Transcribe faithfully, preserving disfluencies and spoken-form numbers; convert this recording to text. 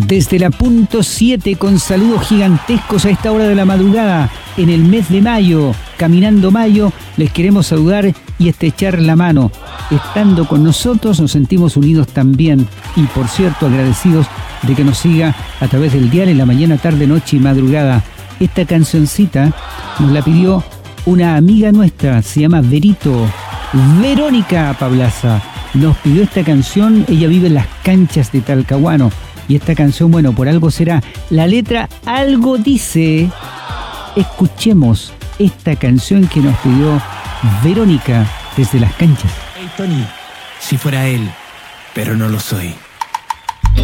desde la punto siete con saludos gigantescos a esta hora de la madrugada, en el mes de mayo, caminando mayo, les queremos saludar y estrechar la mano. Estando con nosotros nos sentimos unidos también y, por cierto, agradecidos de que nos siga a través del dial en la mañana, tarde, noche y madrugada. Esta cancioncita nos la pidió una amiga nuestra, se llama Verito, Verónica Pablaza. Nos pidió esta canción, ella vive en las canchas de Talcahuano. Y esta canción, bueno, por algo será. La letra algo dice. Escuchemos esta canción que nos pidió Verónica desde las canchas. Hey, Tony, si fuera él, pero no lo soy.